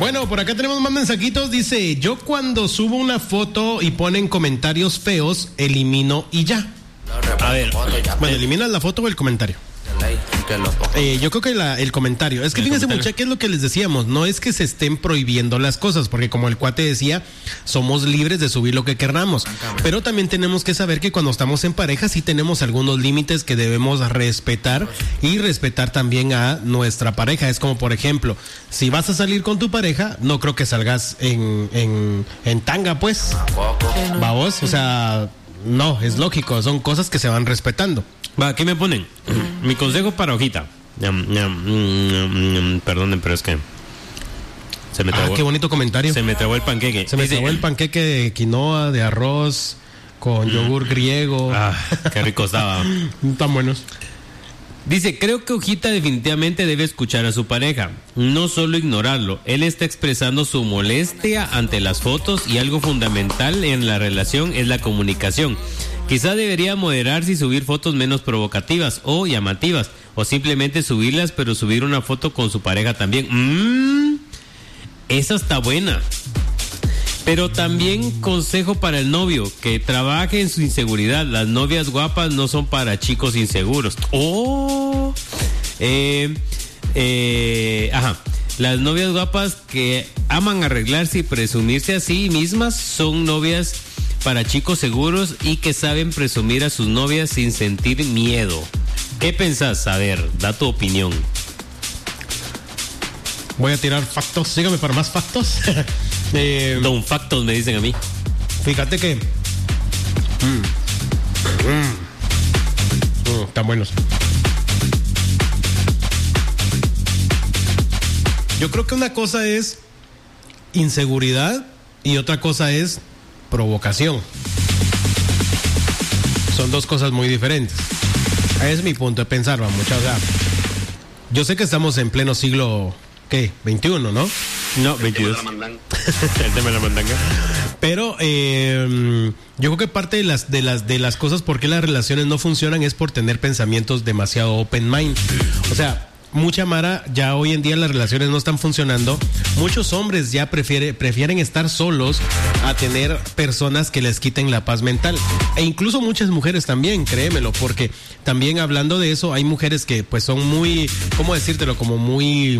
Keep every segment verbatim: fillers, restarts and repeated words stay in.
Bueno, por acá tenemos más mensajitos. Dice, yo cuando subo una foto y ponen comentarios feos, elimino y ya. A ver, bueno, eliminas la foto o el comentario. Eh, yo creo que la, el comentario. Es que fíjense, mucha, ¿qué es lo que les decíamos? No es que se estén prohibiendo las cosas, porque como el cuate decía, somos libres de subir lo que queramos. Pero también tenemos que saber que cuando estamos en pareja sí tenemos algunos límites que debemos respetar y respetar también a nuestra pareja. Es como, por ejemplo, si vas a salir con tu pareja, no creo que salgas en, en, en tanga, pues. Vamos, o sea, no, es lógico, son cosas que se van respetando. Va, aquí me ponen. Mi consejo para hojita. Perdonen, pero es que se me trabó. Ah, qué bonito comentario. Se me trabó el panqueque. Se me Dice, trabó el panqueque de quinoa, de arroz, con yogur griego. Ah, qué rico estaba. Tan buenos. Dice, creo que Hojita definitivamente debe escuchar a su pareja, no solo ignorarlo. Él está expresando su molestia ante las fotos y algo fundamental en la relación es la comunicación. Quizá debería moderarse y subir fotos menos provocativas o llamativas, o simplemente subirlas, pero subir una foto con su pareja también. Mmm, esa está buena. Pero también consejo para el novio, que trabaje en su inseguridad. Las novias guapas no son para chicos inseguros. Oh, eh, eh, ajá. Las novias guapas que aman arreglarse y presumirse a sí mismas son novias para chicos seguros y que saben presumir a sus novias sin sentir miedo. ¿Qué pensás? A ver, da tu opinión. Voy a tirar factos. Sígame para más factos. eh, Don factos me dicen a mí. Fíjate que mm, mm, mm, están buenos. Yo creo que una cosa es inseguridad y otra cosa es provocación. Son dos cosas muy diferentes. Es mi punto de pensar, va, muchachos. O sea, yo sé que estamos en pleno siglo, ¿qué? veintiuno, ¿no? No, veintidós. El tema de la mandanga. Pero eh, yo creo que parte de las, de las, de las cosas por qué las relaciones no funcionan es por tener pensamientos demasiado open mind. O sea, mucha mara, ya hoy en día las relaciones no están funcionando. Muchos hombres ya prefiere, prefieren estar solos a tener personas que les quiten la paz mental. E incluso muchas mujeres también, créemelo, porque también hablando de eso, hay mujeres que pues son muy, ¿cómo decírtelo? Como muy...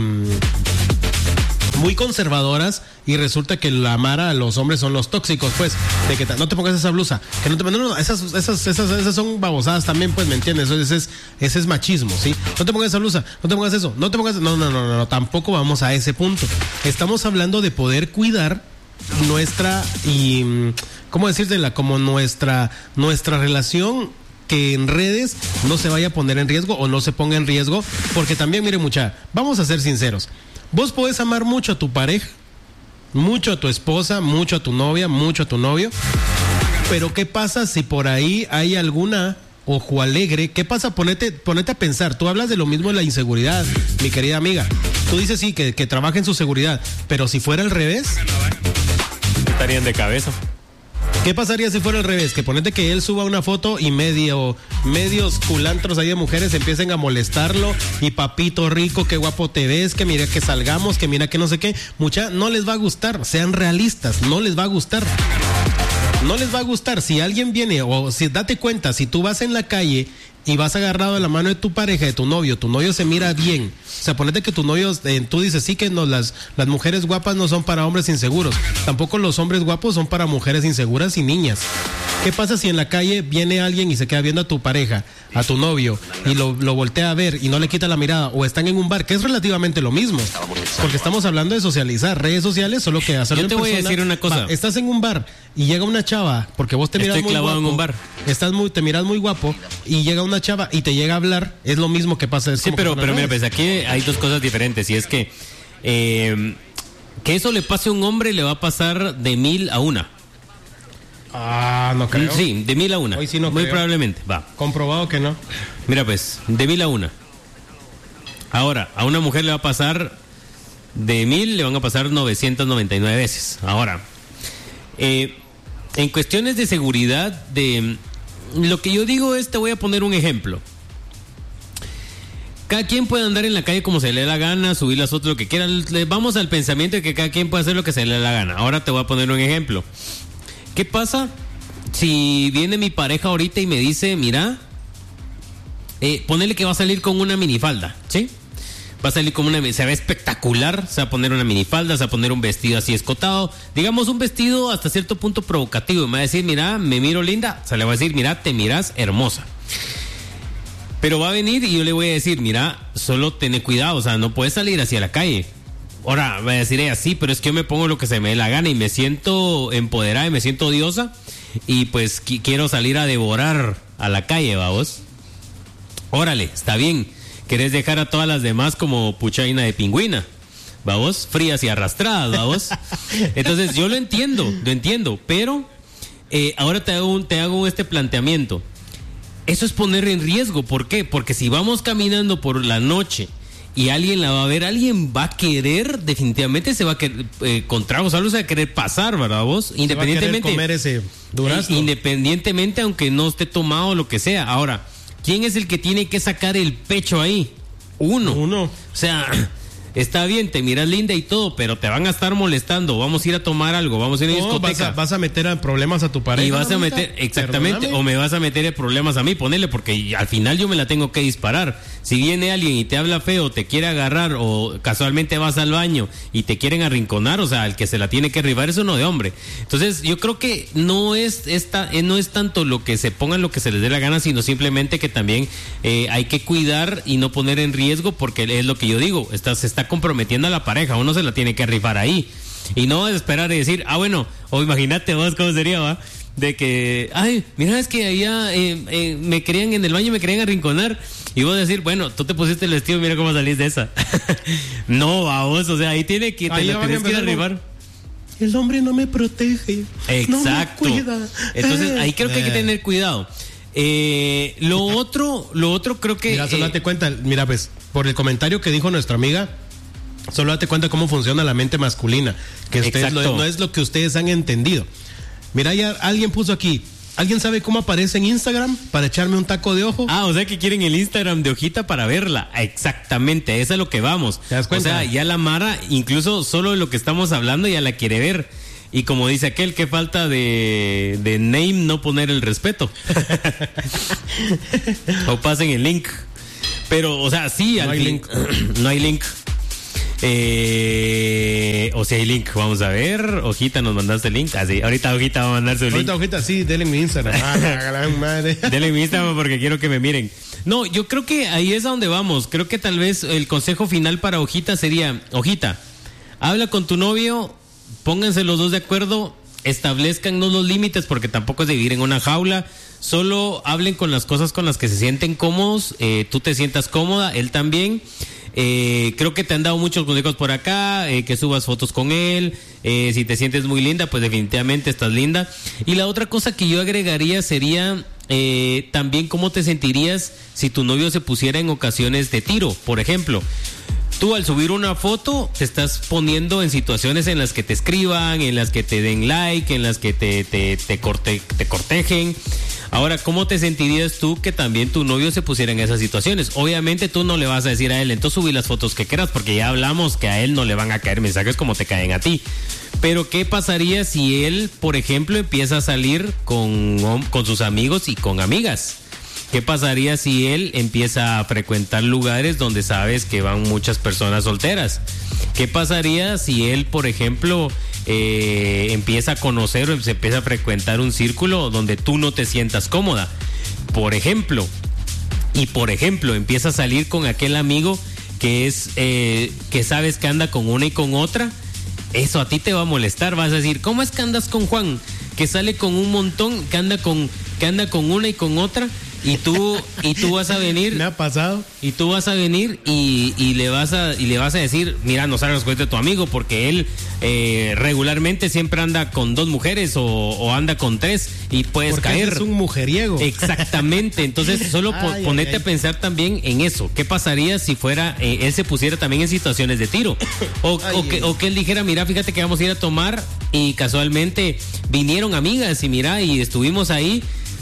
muy conservadoras y resulta que la mara a los hombres son los tóxicos, pues, de que no te pongas esa blusa, que no te no, no, esas, esas, esas, esas son babosadas también, pues, ¿me entiendes? Ese es, ese es machismo, ¿sí? No te pongas esa blusa, no te pongas eso, no te pongas, no, no, no, no, no, tampoco vamos a ese punto. Estamos hablando de poder cuidar nuestra y, ¿cómo decírtela? Como nuestra, nuestra relación, que en redes no se vaya a poner en riesgo o no se ponga en riesgo, porque también, mire, mucha, vamos a ser sinceros. Vos podés amar mucho a tu pareja, mucho a tu esposa, mucho a tu novia, mucho a tu novio, pero ¿qué pasa si por ahí hay alguna ojo alegre? ¿Qué pasa? Ponete, ponete a pensar. Tú hablas de lo mismo de la inseguridad, mi querida amiga. Tú dices sí, que, que trabaja en su seguridad, pero si fuera al revés, estarían de cabeza. ¿Qué pasaría si fuera al revés? Que ponete que él suba una foto y medio, medios culantros ahí de mujeres empiecen a molestarlo y papito rico, qué guapo te ves, que mira que salgamos, que mira que no sé qué. Mucha, no les va a gustar, sean realistas, no les va a gustar. No les va a gustar. Si alguien viene, o si date cuenta, si tú vas en la calle y vas agarrado de la mano de tu pareja, de tu novio, tu novio se mira bien. O sea, ponete que tu novio, eh, tú dices, sí que no, las, las mujeres guapas no son para hombres inseguros. Tampoco los hombres guapos son para mujeres inseguras y niñas. ¿Qué pasa si en la calle viene alguien y se queda viendo a tu pareja, a tu novio, y lo, lo voltea a ver y no le quita la mirada? O están en un bar, que es relativamente lo mismo. Porque estamos hablando de socializar. Redes sociales, solo que hacerlo en persona. Yo te voy a decir una cosa. Va, estás en un bar y llega una chava, porque vos te miras Estoy muy clavado guapo. en un bar. Estás muy, te miras muy guapo y llega una chava y te llega a hablar, es lo mismo que pasa. Sí, pero, pero mira, pues aquí hay dos cosas diferentes. Y es que eh, que eso le pase a un hombre le va a pasar de mil a una. Ah, no creo. Sí, de mil a una. Hoy sí no Muy creo. probablemente, va. Comprobado que no. Mira, pues, de mil a una. Ahora, a una mujer le va a pasar de mil, le van a pasar novecientas noventa y nueve veces. Ahora, eh, en cuestiones de seguridad, de lo que yo digo es, te voy a poner un ejemplo. cada quien puede andar en la calle como se le dé la gana, subir las fotos, lo que quiera. Vamos al pensamiento de que cada quien puede hacer lo que se le dé la gana. Ahora te voy a poner un ejemplo. ¿Qué pasa si viene mi pareja ahorita y me dice, mira, eh, ponele que va a salir con una minifalda, ¿sí? Va a salir con una, se ve espectacular, se va a poner una minifalda, se va a poner un vestido así escotado, digamos un vestido hasta cierto punto provocativo, y me va a decir, mira, me miro linda, se le va a decir, mira, te miras hermosa. Pero va a venir y yo le voy a decir, mira, solo ten cuidado, o sea, no puedes salir hacia la calle. Ahora, va a decir ella, sí, pero es que yo me pongo lo que se me dé la gana y me siento empoderada y me siento odiosa y pues qu- quiero salir a devorar a la calle, vamos. Órale, está bien. Querés dejar a todas las demás como puchaina de pingüina, vamos, frías y arrastradas, vamos. Entonces yo lo entiendo, lo entiendo, pero eh, ahora te hago, un, te hago este planteamiento. Eso es poner en riesgo, ¿por qué? Porque si vamos caminando por la noche y alguien la va a ver, alguien va a querer, definitivamente se va a querer, eh, con tragos, algo se va a querer pasar, ¿verdad vos? Independientemente, se va a querer comer ese durazno. Eh, independientemente, aunque no esté tomado o lo que sea. Ahora, ¿quién es el que tiene que sacar el pecho ahí? Uno. Uno. O sea, está bien, te miras linda y todo, pero te van a estar molestando. Vamos a ir a tomar algo, vamos a ir a una No, discoteca. vas a, vas a meter a problemas a tu pareja. Y vas a ahorita. meter, exactamente, Perdóname. o me vas a meter en problemas a mí, ponele, porque al final yo me la tengo que disparar. Si viene alguien y te habla feo, te quiere agarrar, o casualmente vas al baño y te quieren arrinconar, o sea, el que se la tiene que arribar es uno de hombre. Entonces, yo creo que no es esta, eh, no es tanto lo que se pongan lo que se les dé la gana, sino simplemente que también eh, hay que cuidar y no poner en riesgo, porque es lo que yo digo, está, se está comprometiendo a la pareja, uno se la tiene que rifar ahí. Y no esperar y decir, ah, bueno, o imagínate vos cómo sería, va, de que, ay, mira, es que allá eh, eh, me querían en el baño, me querían arrinconar, y vos decir, bueno, tú te pusiste el vestido, mira cómo salís de esa. No, va vos, o sea, ahí tiene que, te Ahí la van a tenés que ir a empezar arribar. El hombre no me protege. Exacto. No me cuida. Entonces, ahí creo que hay que Eh. tener cuidado. Eh, lo otro, lo otro creo que... Mira, solo eh, date cuenta, mira, pues, por el comentario que dijo nuestra amiga, solo date cuenta cómo funciona la mente masculina, que ustedes Exacto. lo- no es lo que ustedes han entendido. Mira, ya alguien puso aquí, ¿alguien sabe cómo aparece en Instagram para echarme un taco de ojo? Ah, o sea que quieren el Instagram de Hojita para verla. Exactamente, eso es lo que vamos. ¿Te das cuenta? O sea, ya la Mara, incluso solo de lo que estamos hablando, ya la quiere ver. Y como dice aquel, que falta de, de name no poner el respeto. O pasen el link. Pero, o sea, sí, No al hay fin- link. no hay link. Eh, o si hay link, vamos a ver. Hojita, nos mandaste el link. Así, ahorita Hojita va a mandar su link. Ahorita, hojita, sí, denle mi Instagram. Ah, la gran madre. Denle mi Instagram porque quiero que me miren. No, yo creo que ahí es a donde vamos. Creo que tal vez el consejo final para Hojita sería, Hojita, habla con tu novio, pónganse los dos de acuerdo, establezcan no los límites porque tampoco es de vivir en una jaula. Solo hablen con las cosas con las que se sienten cómodos, eh, tú te sientas cómoda, él también. Eh, creo que te han dado muchos consejos por acá, eh, que subas fotos con él, eh, si te sientes muy linda, pues definitivamente estás linda. Y la otra cosa que yo agregaría sería eh, también cómo te sentirías si tu novio se pusiera en ocasiones de tiro, por ejemplo. Tú al subir una foto te estás poniendo en situaciones en las que te escriban, en las que te den like, en las que te, te, te, corte, te cortejen. Ahora, ¿cómo te sentirías tú que también tu novio se pusiera en esas situaciones? Obviamente tú no le vas a decir a él, entonces subí las fotos que quieras, porque ya hablamos que a él no le van a caer mensajes como te caen a ti. Pero ¿qué pasaría si él, por ejemplo, empieza a salir con, con sus amigos y con amigas? ¿Qué pasaría si él empieza a frecuentar lugares donde sabes que van muchas personas solteras? ¿Qué pasaría si él, por ejemplo, eh, empieza a conocer o se empieza a frecuentar un círculo donde tú no te sientas cómoda? Por ejemplo, y por ejemplo, empieza a salir con aquel amigo que es eh, que sabes que anda con una y con otra. Eso a ti te va a molestar, vas a decir, ¿cómo es que andas con Juan? Que sale con un montón, que anda con, que anda con una y con otra. Y tú, y tú vas a venir. Me ha pasado. Y tú vas a venir y, y le vas a y le vas a decir, mira, no salgas con este tu amigo porque él eh, regularmente siempre anda con dos mujeres o, o anda con tres y puedes Porque caer. ese es un mujeriego. Exactamente. Entonces solo po- Ay, ponete ay, ay. a pensar también en eso. ¿Qué pasaría si fuera eh, él se pusiera también en situaciones de tiro? O, Ay, o, que, ay. o que él dijera, mira, fíjate que vamos a ir a tomar y casualmente vinieron amigas y mira y estuvimos ahí.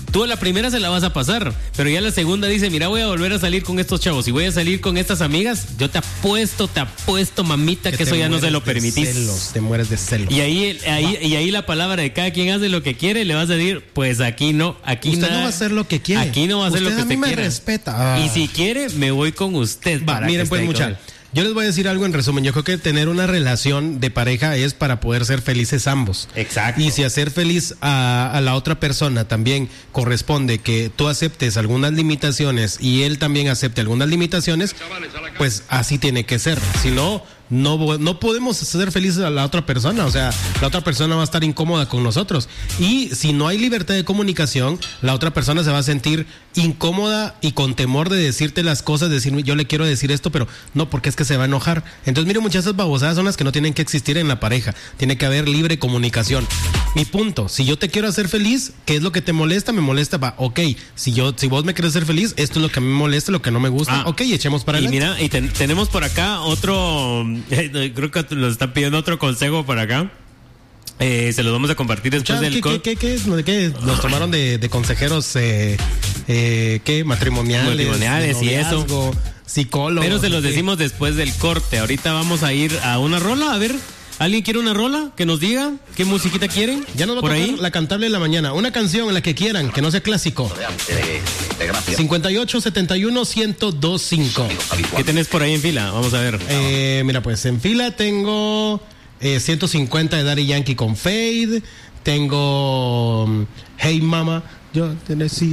tú a la primera se la vas a pasar, pero ya la segunda dice, mira, voy a volver a salir con estos chavos y voy a salir con estas amigas, yo te apuesto, te apuesto, mamita, que, que eso ya no se lo permitís. Celos, te mueres de celos. Y ahí, ahí, y ahí la palabra de cada quien hace lo que quiere, le vas a decir, pues aquí no, aquí usted nada, no va a hacer lo que quiere. Aquí no va a hacer usted lo que a mí usted me quiera. respeta. Ah. Y si quiere, me voy con usted. Va, para miren, que pues, mucha. Yo les voy a decir algo en resumen. Yo creo que tener una relación de pareja es para poder ser felices ambos. Exacto. Y si hacer feliz a, a la otra persona también corresponde que tú aceptes algunas limitaciones y él también acepte algunas limitaciones, pues así tiene que ser. Si no, no, no podemos hacer felices a la otra persona. O sea, la otra persona va a estar incómoda con nosotros. Y si no hay libertad de comunicación, la otra persona se va a sentir incómoda y con temor de decirte las cosas, decir, yo le quiero decir esto, pero no, porque es que se va a enojar. Entonces, mire, muchas de esas babosadas son las que no tienen que existir en la pareja. Tiene que haber libre comunicación. Mi punto, si yo te quiero hacer feliz, ¿qué es lo que te molesta? Me molesta, va, ok. Si yo, si vos me quieres hacer feliz, esto es lo que a mí me molesta, lo que no me gusta, ah, ok, echemos para y adelante. Mira, y ten, tenemos por acá otro, eh, creo que nos están pidiendo otro consejo por acá. Eh, se los vamos a compartir después Chad, del ¿qué, co- ¿qué, qué, qué, qué? Nos tomaron de, de consejeros eh, eh, ¿qué? matrimoniales, matrimoniales y eso, psicólogos. Pero se los ¿qué? decimos después del corte. Ahorita vamos a ir a una rola, a ver. ¿Alguien quiere una rola? Que nos diga qué musiquita quieren. Ya nos va por a tocar ahí la cantable de la mañana. Una canción, la que quieran, que no sea clásico. cincuenta y ocho, setenta y uno, ciento dos, cinco. ¿Qué tenés por ahí en fila? Vamos a ver. Eh, mira, pues en fila tengo eh, ciento cincuenta de Daddy Yankee con Fade. Tengo um, Hey Mama. Yo Tennessee.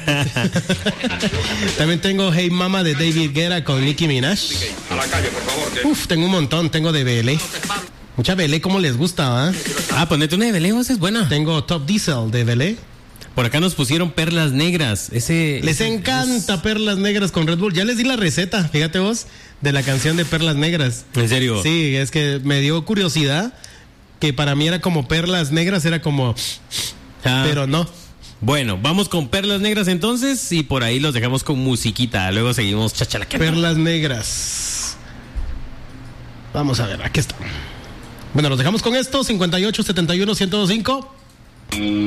También tengo Hey Mama de David Guetta con Nicki Minaj. A la calle, por favor. Uf, tengo un montón. Tengo de B L. Mucha B L, ¿cómo les gusta? ¿Eh? Ah, ponete una de Belén, es buena. Tengo Top Diesel de B L. Por acá nos pusieron perlas negras. Ese Les ese, encanta es... Perlas Negras con Red Bull. Ya les di la receta, fíjate vos, de la canción de Perlas Negras. ¿En serio? Sí, es que me dio curiosidad, que para mí era como Perlas Negras, era como... Ah. Pero no. Bueno, vamos con Perlas Negras entonces y por ahí los dejamos con musiquita. Luego seguimos chachalaqueando. Perlas Negras. Vamos a ver, aquí está. Bueno, los dejamos con esto, cincuenta y ocho, setenta y uno, ciento cinco.